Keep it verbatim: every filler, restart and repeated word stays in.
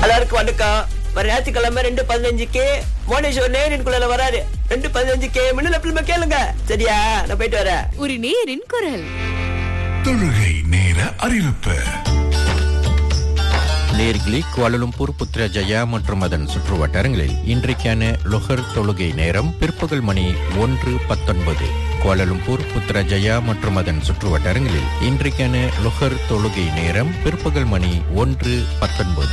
எல்லாருக்கும் வணக்கம். வர ஞாயிற்றுக்கிழமை ரெண்டு பதினஞ்சுக்கு மோனேஸ்வர் நேரின் குரல வராரு. ரெண்டு பதினஞ்சுக்கு மின்னல் எஃப்எம் கேளுங்க. சரியா? நான் போயிட்டு வரேன். ஒரு நேரின் குரல். தொழுகை நேர அறிவிப்பு. நேர்களே, குவாலலும்பூர், புத்ரஜயா மற்றும் அதன் சுற்று வட்டாரங்களில் இன்றைக்கான லொஹர் தொழுகை நேரம் பிற்பகல் மணி ஒன்று பத்தொன்பது. குவாலலும்பூர், புத்ரஜயா மற்றும் அதன் சுற்று வட்டாரங்களில் இன்றைக்கான லொஹர் தொழுகை நேரம் பிற்பகல் மணி ஒன்று பத்தொன்பது.